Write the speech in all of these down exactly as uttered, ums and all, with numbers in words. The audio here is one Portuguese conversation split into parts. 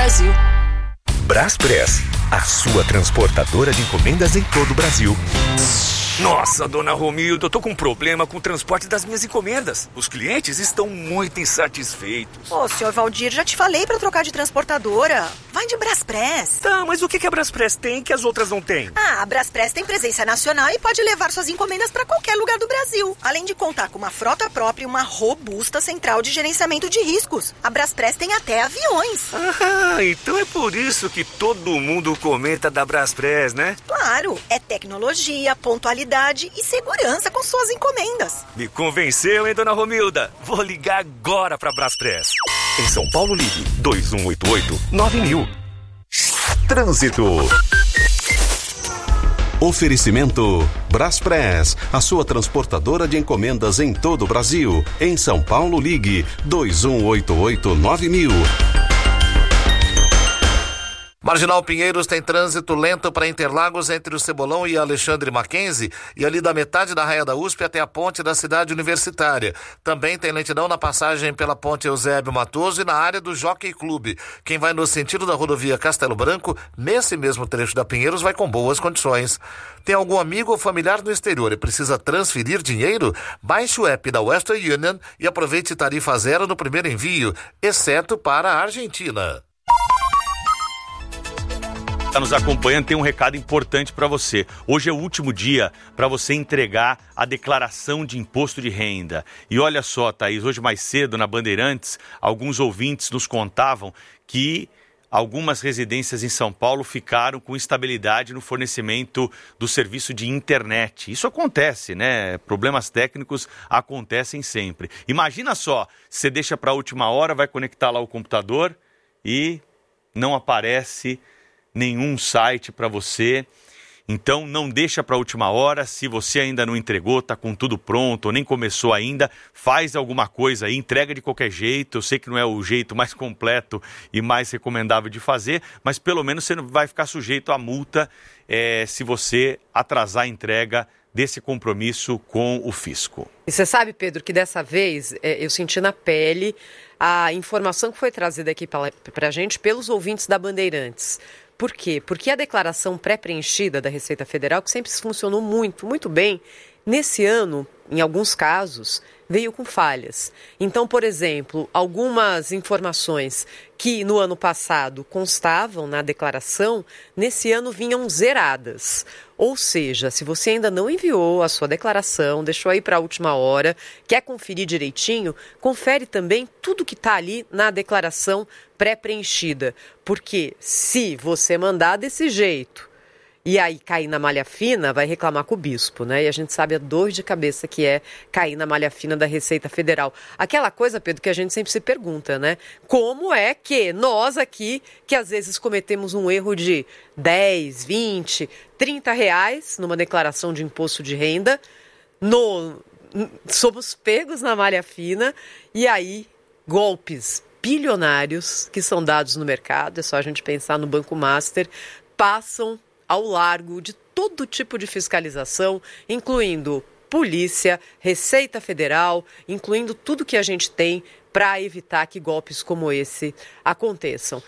Brasil. Braspress, a sua transportadora de encomendas em todo o Brasil. Nossa, dona Romilda, eu tô com um problema com o transporte das minhas encomendas. Os clientes estão muito insatisfeitos. Ô, senhor Valdir, já te falei pra trocar de transportadora. Vai de Braspress. Tá, mas o que que a Braspress tem que as outras não têm? Ah, a Braspress tem presença nacional e pode levar suas encomendas pra qualquer lugar do Brasil. Além de contar com uma frota própria e uma robusta central de gerenciamento de riscos. A Braspress tem até aviões. Ah, então é por isso que todo mundo comenta da Braspress, né? Claro, é tecnologia, pontualidade e segurança com suas encomendas. Me convenceu, hein, dona Romilda? Vou ligar agora pra Braspress. Em São Paulo, ligue dois um oito oito nove mil. Trânsito. Oferecimento Braspress, a sua transportadora de encomendas em todo o Brasil. Em São Paulo, ligue dois um oito oito nove mil. Marginal Pinheiros tem trânsito lento para Interlagos entre o Cebolão e Alexandre Mackenzie e ali da metade da Raia da U S P até a ponte da Cidade Universitária. Também tem lentidão na passagem pela ponte Eusébio Matoso e na área do Jockey Clube. Quem vai no sentido da rodovia Castelo Branco, nesse mesmo trecho da Pinheiros, vai com boas condições. Tem algum amigo ou familiar no exterior e precisa transferir dinheiro? Baixe o app da Western Union e aproveite tarifa zero no primeiro envio, exceto para a Argentina. Está nos acompanhando, tem um recado importante para você. Hoje é o último dia para você entregar a declaração de imposto de renda. E olha só, Thaís, hoje mais cedo na Bandeirantes, alguns ouvintes nos contavam que algumas residências em São Paulo ficaram com instabilidade no fornecimento do serviço de internet. Isso acontece, né? Problemas técnicos acontecem sempre. Imagina só, você deixa para a última hora, vai conectar lá o computador e não aparece nenhum site para você. Então não deixa para a última hora. Se você ainda não entregou, está com tudo pronto ou nem começou ainda, faz alguma coisa aí, entrega de qualquer jeito. Eu sei que não é o jeito mais completo e mais recomendável de fazer, mas pelo menos você não vai ficar sujeito à multa é, se você atrasar a entrega desse compromisso com o fisco. E você sabe, Pedro, que dessa vez é, eu senti na pele a informação que foi trazida aqui para a gente pelos ouvintes da Bandeirantes. Por quê? Porque a declaração pré-preenchida da Receita Federal, que sempre funcionou muito, muito bem, nesse ano, em alguns casos, veio com falhas. Então, por exemplo, algumas informações que no ano passado constavam na declaração, nesse ano vinham zeradas. Ou seja, se você ainda não enviou a sua declaração, deixou aí para a última hora, quer conferir direitinho, confere também tudo que está ali na declaração pré-preenchida. Porque se você mandar desse jeito e aí cair na malha fina, vai reclamar com o bispo, né? E a gente sabe a dor de cabeça que é cair na malha fina da Receita Federal. Aquela coisa, Pedro, que a gente sempre se pergunta, né? Como é que nós aqui, que às vezes cometemos um erro de dez, vinte, trinta reais numa declaração de imposto de renda, no, somos pegos na malha fina e aí golpes bilionários que são dados no mercado, é só a gente pensar no Banco Master, passam ao largo de todo tipo de fiscalização, incluindo polícia, Receita Federal, incluindo tudo que a gente tem para evitar que golpes como esse aconteçam.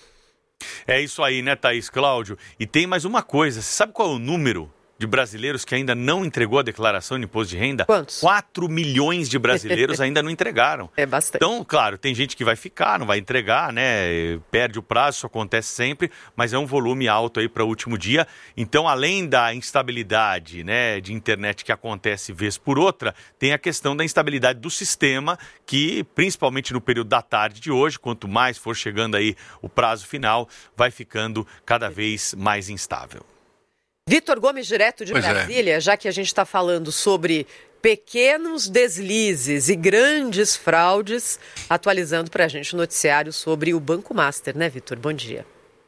É isso aí, né, Thaís, Cláudio? E tem mais uma coisa, você sabe qual é o número de brasileiros que ainda não entregou a declaração de imposto de renda? Quantos? quatro milhões de brasileiros ainda não entregaram. É bastante. Então, claro, tem gente que vai ficar, não vai entregar, né? Perde o prazo, isso acontece sempre, mas é um volume alto aí para o último dia. Então, além da instabilidade, né, de internet que acontece vez por outra, tem a questão da instabilidade do sistema, que principalmente no período da tarde de hoje, quanto mais for chegando aí o prazo final, vai ficando cada vez mais instável. Vitor Gomes, direto de Pois Brasília, é. já que a gente está falando sobre pequenos deslizes e grandes fraudes, atualizando para a gente o noticiário sobre o Banco Master, né, Vitor? Bom dia.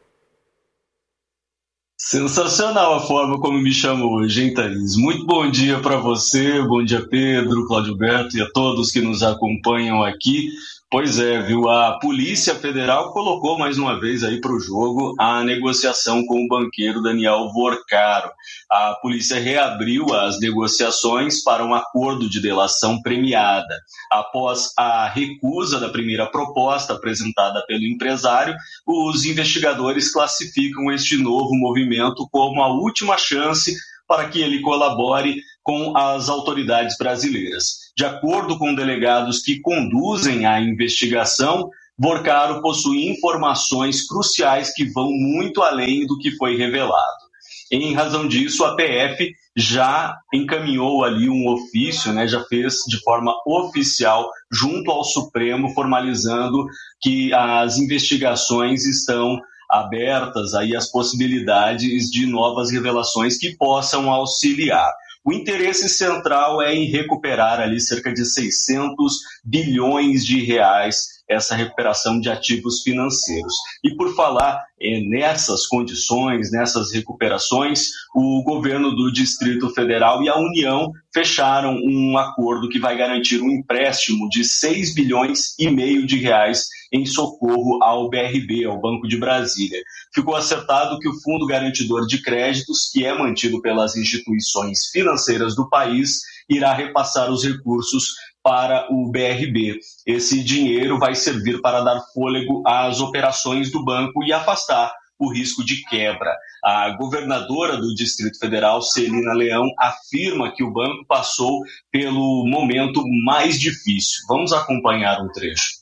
Sensacional a forma como me chamou hoje, hein, Thaís? Muito bom dia para você, bom dia, Pedro, Cláudio Berto e a todos que nos acompanham aqui. Pois é, viu? A Polícia Federal colocou mais uma vez aí para o jogo a negociação com o banqueiro Daniel Vorcaro. A polícia reabriu as negociações para um acordo de delação premiada. Após a recusa da primeira proposta apresentada pelo empresário, os investigadores classificam este novo movimento como a última chance para que ele colabore com as autoridades brasileiras. De acordo com delegados que conduzem a investigação, Vorcaro possui informações cruciais que vão muito além do que foi revelado. Em razão disso, a P F já encaminhou ali um ofício, né, já fez de forma oficial junto ao Supremo, formalizando que as investigações estão abertas aí às possibilidades de novas revelações que possam auxiliar. O interesse central é em recuperar ali cerca de seiscentos bilhões de reais, essa recuperação de ativos financeiros. E por falar eh, nessas condições, nessas recuperações, o governo do Distrito Federal e a União fecharam um acordo que vai garantir um empréstimo de seis bilhões e meio de reais em socorro ao B R B, ao Banco de Brasília. Ficou acertado que o Fundo Garantidor de Créditos, que é mantido pelas instituições financeiras do país, irá repassar os recursos para o B R B. Esse dinheiro vai servir para dar fôlego às operações do banco e afastar o risco de quebra. A governadora do Distrito Federal, Celina Leão, afirma que o banco passou pelo momento mais difícil. Vamos acompanhar um trecho.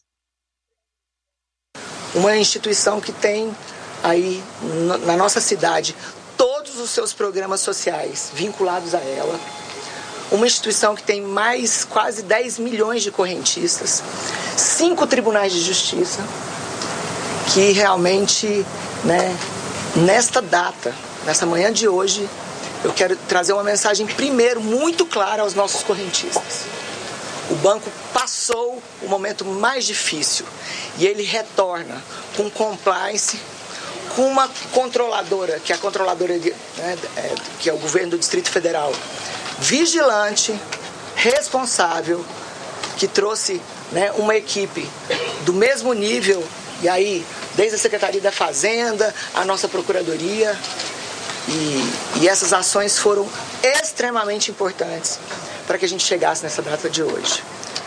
Uma instituição que tem aí na nossa cidade todos os seus programas sociais vinculados a ela, uma instituição que tem mais quase dez milhões de correntistas, cinco tribunais de justiça, que realmente, né, nesta data, nessa manhã de hoje, eu quero trazer uma mensagem primeiro muito clara aos nossos correntistas. O banco passou o momento mais difícil e ele retorna com compliance, com uma controladora, que é a controladora, de, né, é, que é o governo do Distrito Federal, vigilante, responsável, que trouxe, né, uma equipe do mesmo nível, e aí, desde a Secretaria da Fazenda, a nossa Procuradoria, e, e essas ações foram extremamente importantes para que a gente chegasse nessa data de hoje.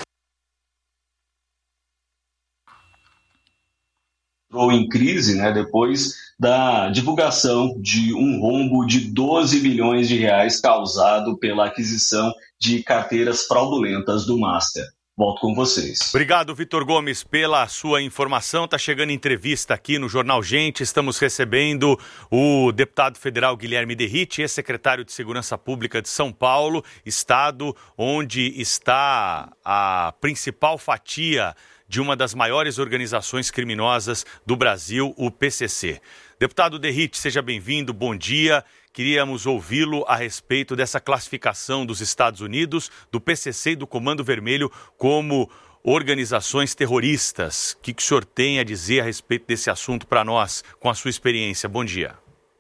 Entrou em crise, né, depois da divulgação de um rombo de doze bilhões de reais causado pela aquisição de carteiras fraudulentas do Master. Volto com vocês. Obrigado, Vitor Gomes, pela sua informação. Está chegando entrevista aqui no Jornal Gente. Estamos recebendo o deputado federal Guilherme Derrite, ex-secretário de Segurança Pública de São Paulo, estado onde está a principal fatia de uma das maiores organizações criminosas do Brasil, o P C C. Deputado Derrite, seja bem-vindo, bom dia. Queríamos ouvi-lo a respeito dessa classificação dos Estados Unidos, do P C C e do Comando Vermelho como organizações terroristas. O que, que o senhor tem a dizer a respeito desse assunto para nós, com a sua experiência? Bom dia.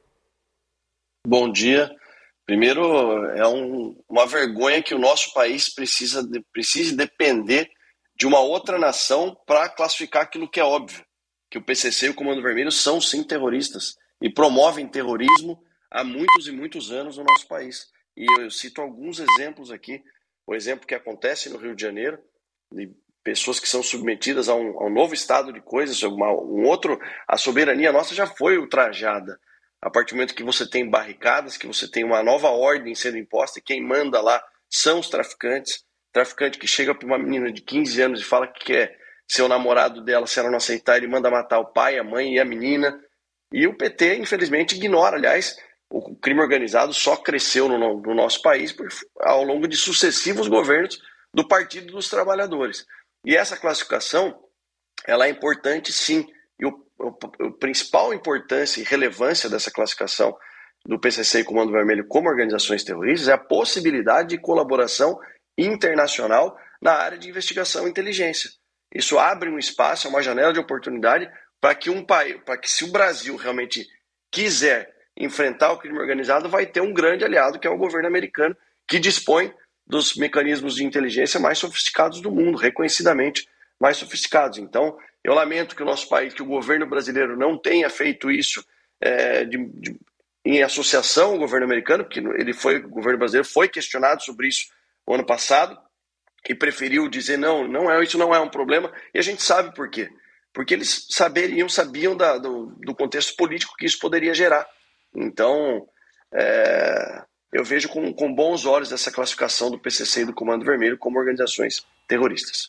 Bom dia. Primeiro, é um, uma vergonha que o nosso país precisa de, precise depender de uma outra nação para classificar aquilo que é óbvio, que o P C C e o Comando Vermelho são sim terroristas e promovem terrorismo há muitos e muitos anos no nosso país. E eu cito alguns exemplos aqui, o exemplo que acontece no Rio de Janeiro, de pessoas que são submetidas a um, a um novo estado de coisas, uma, um outro, a soberania nossa já foi ultrajada. A partir do momento que você tem barricadas, que você tem uma nova ordem sendo imposta, e quem manda lá são os traficantes, traficante que chega para uma menina de quinze anos e fala que quer ser o namorado dela, se ela não aceitar, ele manda matar o pai, a mãe e a menina. E o P T, infelizmente, ignora. Aliás, o crime organizado só cresceu no, no nosso país por, ao longo de sucessivos governos do Partido dos Trabalhadores. E essa classificação, ela é importante sim. E o, o, o principal importância e relevância dessa classificação do P C C e Comando Vermelho como organizações terroristas é a possibilidade de colaboração internacional na área de investigação e inteligência. Isso abre um espaço, uma janela de oportunidade para que um país, para que se o Brasil realmente quiser enfrentar o crime organizado, vai ter um grande aliado, que é o governo americano, que dispõe dos mecanismos de inteligência mais sofisticados do mundo, reconhecidamente mais sofisticados. Então, eu lamento que o nosso país, que o governo brasileiro não tenha feito isso é, de, de, em associação ao governo americano, porque ele foi, o governo brasileiro foi questionado sobre isso no ano passado e preferiu dizer não, não é, isso não é um problema, e a gente sabe por quê. Porque eles saberiam, sabiam da, do, do contexto político que isso poderia gerar. Então, é, eu vejo com, com bons olhos essa classificação do P C C e do Comando Vermelho como organizações terroristas.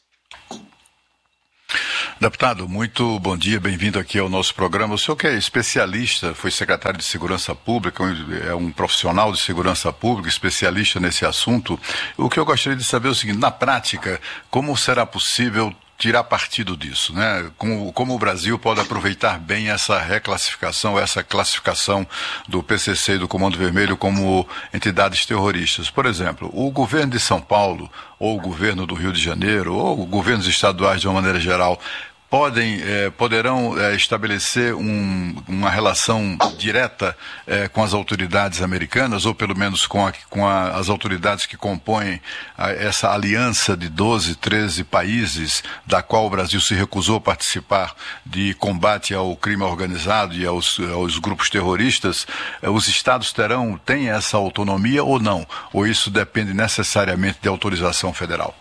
Deputado, muito bom dia, bem-vindo aqui ao nosso programa. O senhor que é especialista, foi secretário de Segurança Pública, é um profissional de segurança pública, especialista nesse assunto. O que eu gostaria de saber é o seguinte, na prática, como será possível tirar partido disso, né? Como, como o Brasil pode aproveitar bem essa reclassificação, essa classificação do P C C e do Comando Vermelho como entidades terroristas. Por exemplo, o governo de São Paulo, ou o governo do Rio de Janeiro, ou governos estaduais de uma maneira geral, podem, eh, poderão eh, estabelecer um, uma relação direta eh, com as autoridades americanas, ou pelo menos com, a, com a, as autoridades que compõem a, essa aliança de doze, treze países, da qual o Brasil se recusou a participar, de combate ao crime organizado e aos, aos grupos terroristas. Eh, os estados terão, têm essa autonomia ou não? Ou isso depende necessariamente de autorização federal?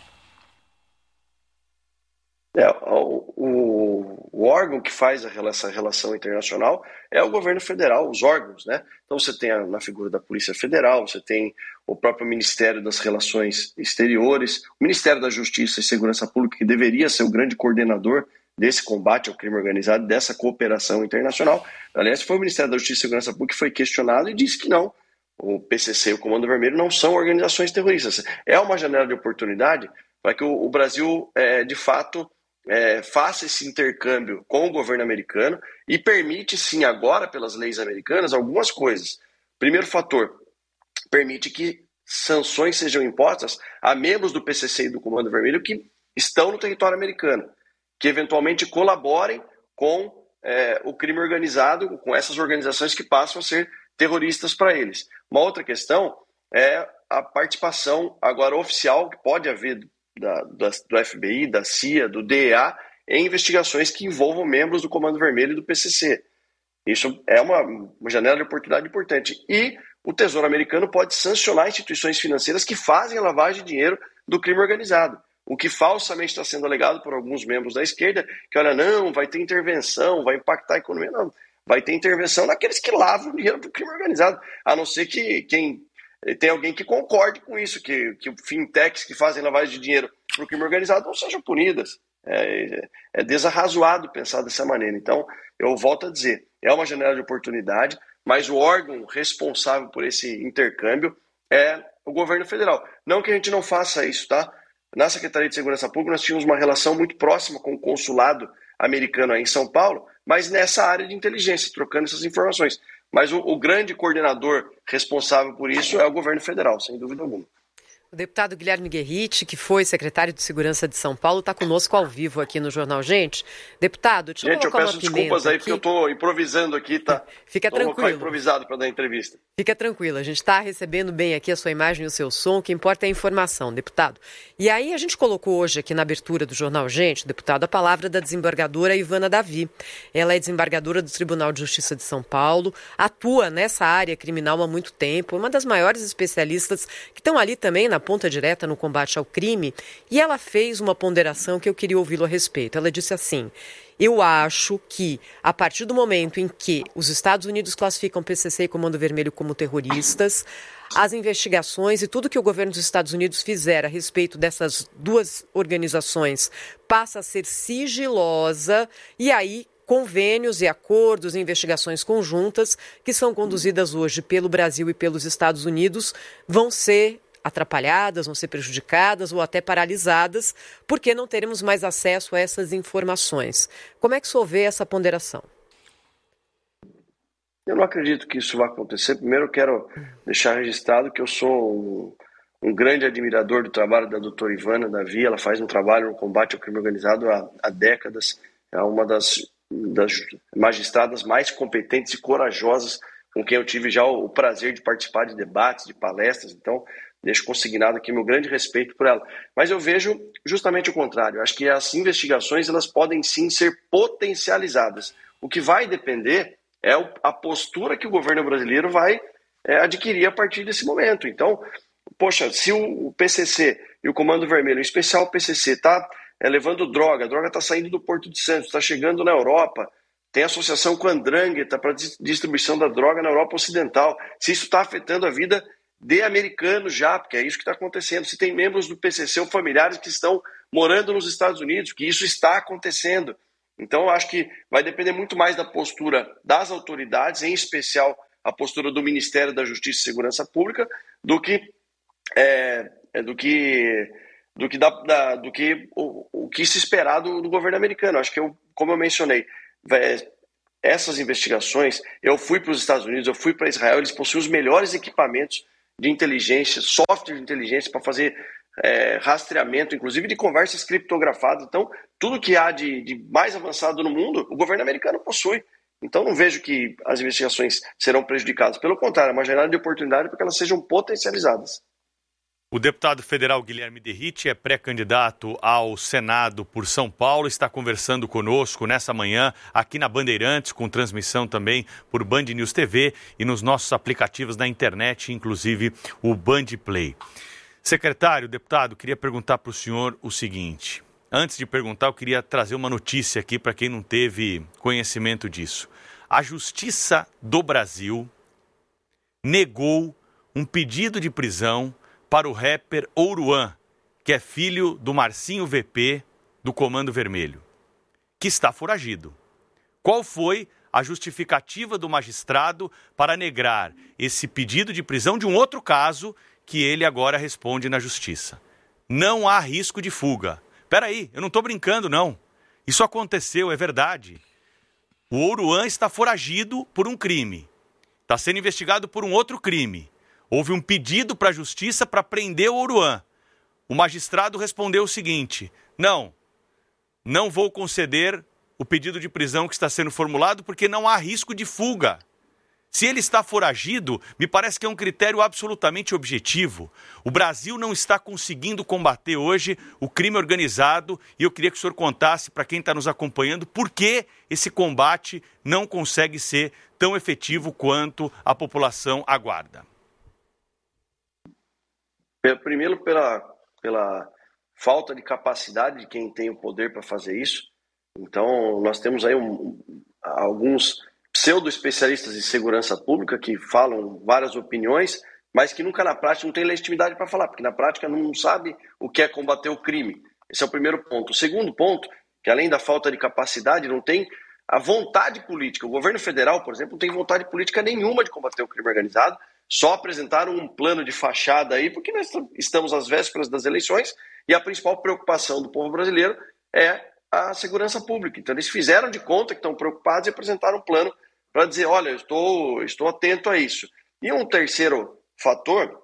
É, o, o, o órgão que faz a, essa relação internacional é o governo federal, os órgãos, né? Então você tem a, na figura da Polícia Federal, você tem o próprio Ministério das Relações Exteriores, o Ministério da Justiça e Segurança Pública, que deveria ser o grande coordenador desse combate ao crime organizado, dessa cooperação internacional. Aliás, foi o Ministério da Justiça e Segurança Pública que foi questionado e disse que não, o P C C e o Comando Vermelho não são organizações terroristas. É uma janela de oportunidade para que o, o Brasil, é, de fato, É, faça esse intercâmbio com o governo americano e permite, sim, agora, pelas leis americanas, algumas coisas. Primeiro fator, permite que sanções sejam impostas a membros do P C C e do Comando Vermelho que estão no território americano, que eventualmente colaborem com é, o crime organizado, com essas organizações que passam a ser terroristas para eles. Uma outra questão é a participação agora oficial que pode haver Da, da, do F B I, da C I A, do D E A, em investigações que envolvam membros do Comando Vermelho e do P C C. Isso é uma, uma janela de oportunidade importante. E o Tesouro Americano pode sancionar instituições financeiras que fazem a lavagem de dinheiro do crime organizado. O que falsamente está sendo alegado por alguns membros da esquerda, que olha, não, vai ter intervenção, vai impactar a economia. Não, vai ter intervenção naqueles que lavam dinheiro do crime organizado. A não ser que quem... tem alguém que concorde com isso, que, que fintechs que fazem lavagem de dinheiro para o crime organizado não sejam punidas. É, é desarrazoado pensar dessa maneira. Então, eu volto a dizer, é uma janela de oportunidade, mas o órgão responsável por esse intercâmbio é o governo federal. Não que a gente não faça isso, tá? Na Secretaria de Segurança Pública nós tínhamos uma relação muito próxima com o consulado americano aí em São Paulo, mas nessa área de inteligência, trocando essas informações. Mas o, o grande coordenador responsável por isso é o governo federal, sem dúvida alguma. O deputado Guilherme Guerritti, que foi secretário de Segurança de São Paulo, está conosco ao vivo aqui no Jornal Gente. Deputado, deixa eu Gente, eu peço desculpas aí, aqui. porque eu estou improvisando aqui, tá? Fica tô tranquilo. Estou improvisado para dar entrevista. Fica tranquilo, a gente está recebendo bem aqui a sua imagem e o seu som, o que importa é a informação, deputado. E aí a gente colocou hoje aqui na abertura do Jornal Gente, deputado, a palavra da desembargadora Ivana Davi. Ela é desembargadora do Tribunal de Justiça de São Paulo, atua nessa área criminal há muito tempo, uma das maiores especialistas que estão ali também na ponta direta no combate ao crime, e ela fez uma ponderação que eu queria ouvi-lo a respeito. Ela disse assim: eu acho que, a partir do momento em que os Estados Unidos classificam P C C e Comando Vermelho como terroristas, as investigações e tudo que o governo dos Estados Unidos fizer a respeito dessas duas organizações passa a ser sigilosa, e aí convênios e acordos e investigações conjuntas que são conduzidas hoje pelo Brasil e pelos Estados Unidos vão ser atrapalhadas, vão ser prejudicadas ou até paralisadas, porque não teremos mais acesso a essas informações. Como é que o senhor vê essa ponderação? Eu não acredito que isso vai acontecer. Primeiro, eu quero deixar registrado que eu sou um, um grande admirador do trabalho da doutora Ivana Davi. Ela faz um trabalho no combate ao crime organizado há, há décadas. É uma das, das magistradas mais competentes e corajosas com quem eu tive já o, o prazer de participar de debates, de palestras. Então, deixo consignado aqui meu grande respeito por ela. Mas eu vejo justamente o contrário. Acho que as investigações elas podem sim ser potencializadas. O que vai depender é a postura que o governo brasileiro vai é, adquirir a partir desse momento. Então, poxa, se o P C C e o Comando Vermelho, em especial o P C C, está é, levando droga, a droga está saindo do Porto de Santos, está chegando na Europa, tem associação com a Andrangheta para distribuição da droga na Europa Ocidental, se isso está afetando a vida de americanos já, porque é isso que está acontecendo, se tem membros do P C C ou familiares que estão morando nos Estados Unidos, que isso está acontecendo. Então, eu acho que vai depender muito mais da postura das autoridades, em especial a postura do Ministério da Justiça e Segurança Pública, do que, é, do que, do que, da, da, do que o, o que se esperar do, do governo americano. Acho que, eu, como eu mencionei, essas investigações, eu fui para os Estados Unidos, eu fui para Israel, eles possuem os melhores equipamentos de inteligência, software de inteligência para fazer é, rastreamento, inclusive de conversas criptografadas. Então, tudo que há de, de mais avançado no mundo, o governo americano possui. Então, não vejo que as investigações serão prejudicadas. Pelo contrário, é uma janela de oportunidade para que elas sejam potencializadas. O deputado federal Guilherme Derrite é pré-candidato ao Senado por São Paulo, está conversando conosco nessa manhã aqui na Bandeirantes, com transmissão também por Band News T V e nos nossos aplicativos na internet, inclusive o Band Play. Secretário, deputado, queria perguntar para o senhor o seguinte. Antes de perguntar, eu queria trazer uma notícia aqui para quem não teve conhecimento disso. A Justiça do Brasil negou um pedido de prisão para o rapper Oruan, que é filho do Marcinho V P do Comando Vermelho, que está foragido. Qual foi a justificativa do magistrado para negar esse pedido de prisão de um outro caso que ele agora responde na justiça? Não há risco de fuga. Peraí, eu não estou brincando, não. Isso aconteceu, é verdade. O Oruan está foragido por um crime. Está sendo investigado por um outro crime. Houve um pedido para a justiça para prender o Oruan. O magistrado respondeu o seguinte: não, não vou conceder o pedido de prisão que está sendo formulado porque não há risco de fuga. Se ele está foragido, me parece que é um critério absolutamente objetivo. O Brasil não está conseguindo combater hoje o crime organizado e eu queria que o senhor contasse para quem está nos acompanhando por que esse combate não consegue ser tão efetivo quanto a população aguarda. Primeiro, pela, pela falta de capacidade de quem tem o poder para fazer isso. Então, nós temos aí um, alguns pseudo-especialistas em segurança pública que falam várias opiniões, mas que nunca na prática não tem legitimidade para falar, porque na prática não sabe o que é combater o crime. Esse é o primeiro ponto. O segundo ponto, que além da falta de capacidade, não tem a vontade política. O governo federal, por exemplo, não tem vontade política nenhuma de combater o crime organizado. Só apresentaram um plano de fachada aí, porque nós estamos às vésperas das eleições e a principal preocupação do povo brasileiro é a segurança pública. Então eles fizeram de conta que estão preocupados e apresentaram um plano para dizer, olha, eu estou, estou atento a isso. E um terceiro fator,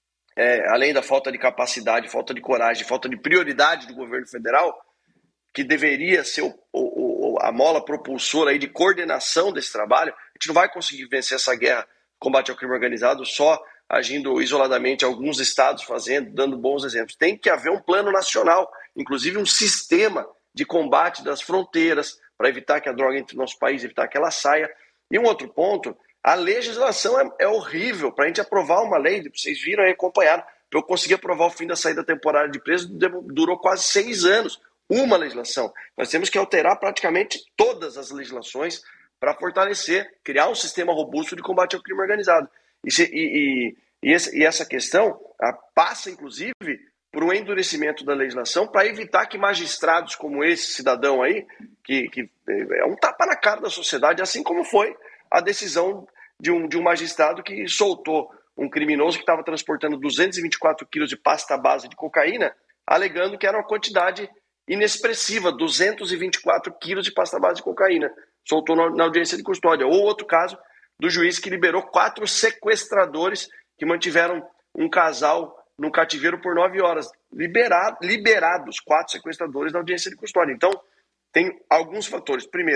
é, além da falta de capacidade, falta de coragem, falta de prioridade do governo federal, que deveria ser o, o, a mola propulsora aí de coordenação desse trabalho, a gente não vai conseguir vencer essa guerra combate ao crime organizado só agindo isoladamente, alguns estados fazendo, dando bons exemplos. Tem que haver um plano nacional, inclusive um sistema de combate das fronteiras para evitar que a droga entre no nosso país, evitar que ela saia. E um outro ponto, a legislação é, é horrível. Para a gente aprovar uma lei, vocês viram aí, acompanharam, para eu conseguir aprovar o fim da saída temporária de preso, durou quase seis anos. Uma legislação. Nós temos que alterar praticamente todas as legislações para fortalecer, criar um sistema robusto de combate ao crime organizado. E, se, e, e, e essa questão a, passa, inclusive, por um endurecimento da legislação para evitar que magistrados como esse cidadão aí, que, que é um tapa na cara da sociedade, assim como foi a decisão de um, de um magistrado que soltou um criminoso que estava transportando duzentos e vinte e quatro quilos de pasta base de cocaína, alegando que era uma quantidade inexpressiva, duzentos e vinte e quatro quilos de pasta base de cocaína. Soltou na audiência de custódia. Ou outro caso do juiz que liberou quatro sequestradores que mantiveram um casal no cativeiro por nove horas. Liberado, liberados quatro sequestradores na audiência de custódia. Então, tem alguns fatores. Primeiro,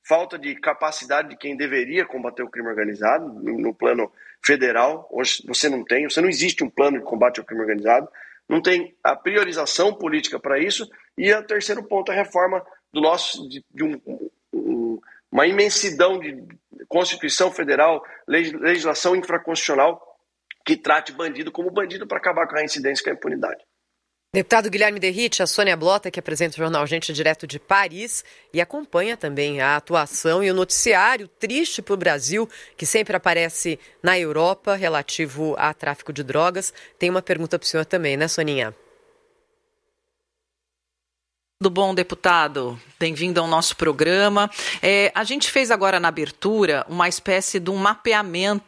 falta de capacidade de quem deveria combater o crime organizado no, no plano federal. Hoje você não tem, você não existe um plano de combate ao crime organizado, não tem a priorização política para isso. E o terceiro ponto é a reforma do nosso, de, de um, um, uma imensidão de Constituição Federal, legislação infraconstitucional que trate bandido como bandido para acabar com a reincidência e com a impunidade. Deputado Guilherme Derrite, a Sônia Blota, que apresenta o Jornal Gente direto de Paris e acompanha também a atuação e o noticiário triste para o Brasil, que sempre aparece na Europa, relativo a tráfico de drogas. Tem uma pergunta para o senhor também, né, Soninha? Tudo bom, deputado? Bem-vindo ao nosso programa. É, a gente fez agora na abertura uma espécie de um mapeamento